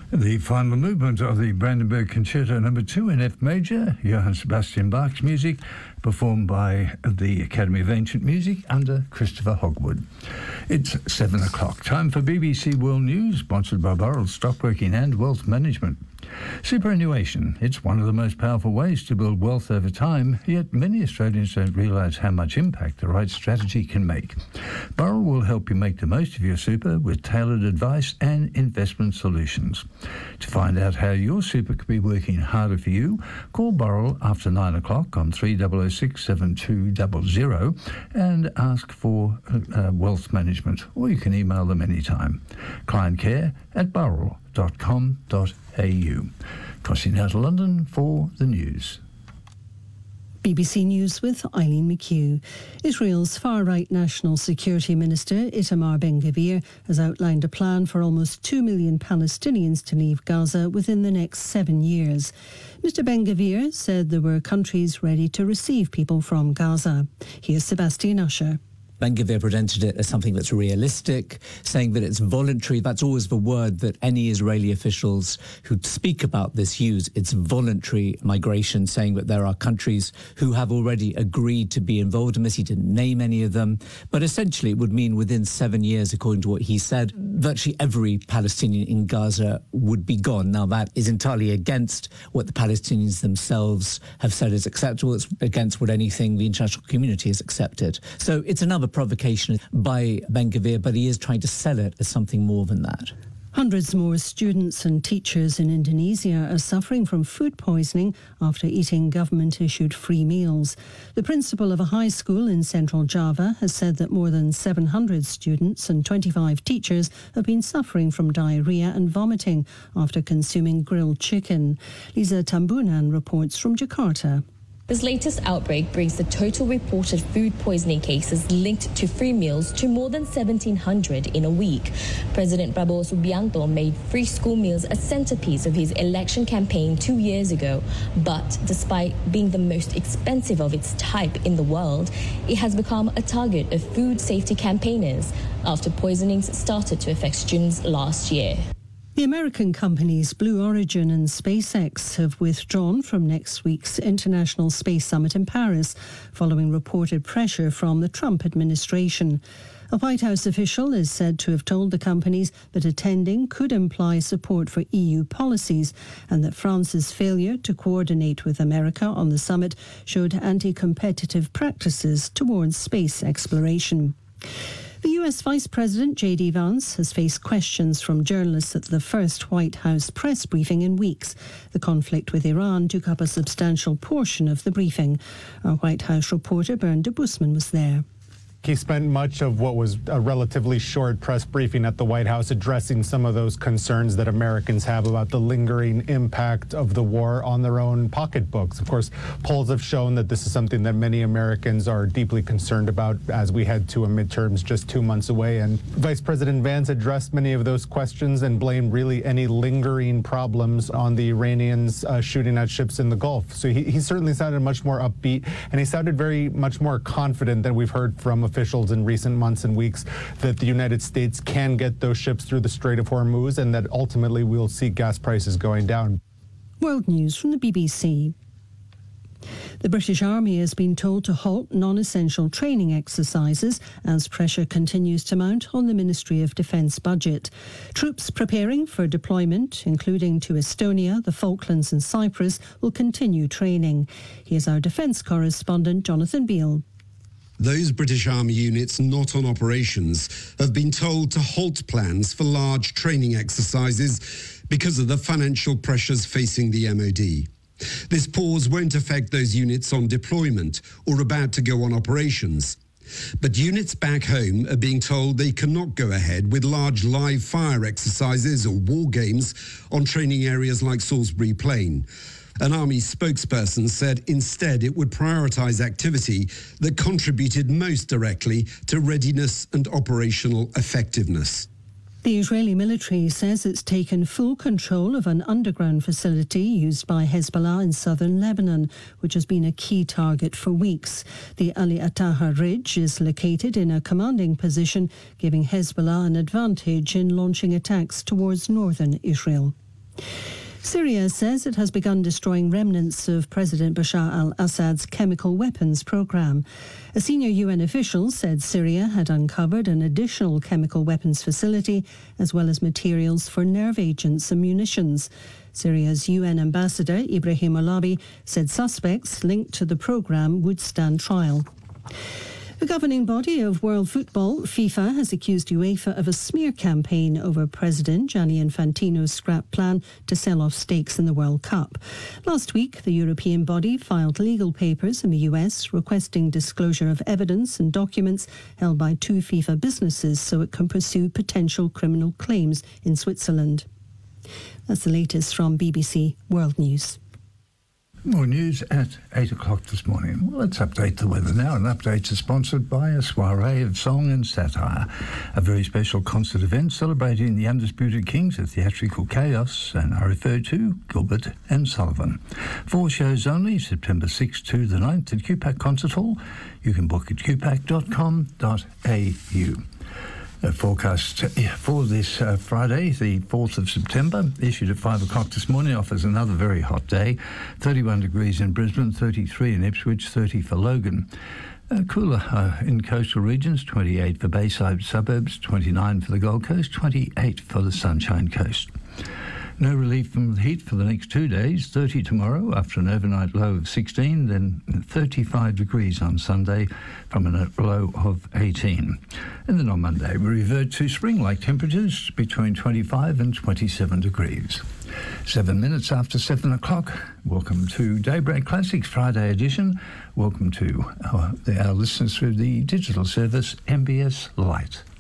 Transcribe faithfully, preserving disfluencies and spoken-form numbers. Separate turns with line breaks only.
The final movement of the Brandenburg Concerto Number Two in F Major, Johann Sebastian Bach's music, performed by the Academy of Ancient Music under Christopher Hogwood. It's seven o'clock. Time for B B C World News, sponsored by Burrell Stockbroking and Wealth Management. Superannuation. It's one of the most powerful ways to build wealth over time, yet many Australians don't realise how much impact the right strategy can make. Burrell will help you make the most of your super with tailored advice and investment solutions. To find out how your super could be working harder for you, call Burrell after nine o'clock on three zero zero six seven two zero zero and ask for uh, wealth management, or you can email them anytime. Client care at burrell dot com dot a u. Crossing now to London for the news.
B B C News with Eileen McHugh. Israel's far-right National Security Minister Itamar Ben-Gvir has outlined a plan for almost two million Palestinians to leave Gaza within the next seven years. Mister Ben-Gvir said there were countries ready to receive people from Gaza. Here's Sebastian Usher.
Ben-Gvir presented it as something that's realistic, saying that it's voluntary. That's always the word that any Israeli officials who speak about this use. It's voluntary migration, saying that there are countries who have already agreed to be involved in this. He didn't name any of them. But essentially, it would mean within seven years, according to what he said, virtually every Palestinian in Gaza would be gone. Now, that is entirely against what the Palestinians themselves have said is acceptable. It's against what anything the international community has accepted. So it's another provocation by Ben-Gvir, but he is trying to sell it as something more than that.
Hundreds more students and teachers in Indonesia are suffering from food poisoning after eating government-issued free meals. The principal of a high school in central Java has said that more than seven hundred students and twenty-five teachers have been suffering from diarrhoea and vomiting after consuming grilled chicken. Lisa Tambunan reports from Jakarta.
This latest outbreak brings the total reported food poisoning cases linked to free meals to more than seventeen hundred in a week. President Prabowo Subianto made free school meals a centerpiece of his election campaign two years ago. But despite being the most expensive of its type in the world, it has become a target of food safety campaigners after poisonings started to affect students last year.
The American companies Blue Origin and SpaceX have withdrawn from next week's International Space Summit in Paris, following reported pressure from the Trump administration. A White House official is said to have told the companies that attending could imply support for E U policies, and that France's failure to coordinate with America on the summit showed anti-competitive practices towards space exploration. The U S Vice President J D Vance has faced questions from journalists at the first White House press briefing in weeks. The conflict with Iran took up a substantial portion of the briefing. Our White House reporter Bernd de Busman was there.
He spent much of what was a relatively short press briefing at the White House addressing some of those concerns that Americans have about the lingering impact of the war on their own pocketbooks. Of course, polls have shown that this is something that many Americans are deeply concerned about as we head to a midterms just two months away. And Vice President Vance addressed many of those questions and blamed really any lingering problems on the Iranians uh, shooting at ships in the Gulf. So he, he certainly sounded much more upbeat, and he sounded very much more confident than we've heard from officials in recent months and weeks that the United States can get those ships through the Strait of Hormuz, and that ultimately we'll see gas prices going down.
World News from the B B C. The British Army has been told to halt non-essential training exercises as pressure continues to mount on the Ministry of Defence budget. Troops preparing for deployment, including to Estonia, the Falklands and Cyprus, will continue training. Here's our defence correspondent Jonathan Beale.
Those British Army units not on operations have been told to halt plans for large training exercises because of the financial pressures facing the M O D. This pause won't affect those units on deployment or about to go on operations. But units back home are being told they cannot go ahead with large live fire exercises or war games on training areas like Salisbury Plain. An Army spokesperson said instead it would prioritise activity that contributed most directly to readiness and operational effectiveness.
The Israeli military says it's taken full control of an underground facility used by Hezbollah in southern Lebanon, which has been a key target for weeks. The Ali Ataha Ridge is located in a commanding position, giving Hezbollah an advantage in launching attacks towards northern Israel. Syria says it has begun destroying remnants of President Bashar al-Assad's chemical weapons program. A senior U N official said Syria had uncovered an additional chemical weapons facility as well as materials for nerve agents and munitions. Syria's U N ambassador, Ibrahim Olabi, said suspects linked to the program would stand trial. The governing body of world football, FIFA, has accused UEFA of a smear campaign over President Gianni Infantino's scrap plan to sell off stakes in the World Cup. Last week, the European body filed legal papers in the U S requesting disclosure of evidence and documents held by two FIFA businesses so it can pursue potential criminal claims in Switzerland. That's the latest from B B C World News.
More news at eight o'clock this morning. Well, let's update the weather now. And updates are sponsored by a soiree of song and satire, a very special concert event celebrating the undisputed kings of theatrical chaos, and I refer to Gilbert and Sullivan. Four shows only, September sixth to the ninth at Q PAC Concert Hall. You can book at q pac dot com dot a u. A forecast for this uh, Friday, the fourth of September, issued at five o'clock this morning, offers another very hot day. thirty-one degrees in Brisbane, thirty-three in Ipswich, thirty for Logan. Uh, cooler uh, in coastal regions, twenty-eight for Bayside suburbs, twenty-nine for the Gold Coast, twenty-eight for the Sunshine Coast. No relief from the heat for the next two days, thirty tomorrow after an overnight low of sixteen, then thirty-five degrees on Sunday from a low of eighteen. And then on Monday, we revert to spring-like temperatures between twenty-five and twenty-seven degrees. Seven minutes after seven o'clock, welcome to Daybreak Classics Friday edition. Welcome to our, our listeners through the digital service M B S Lite.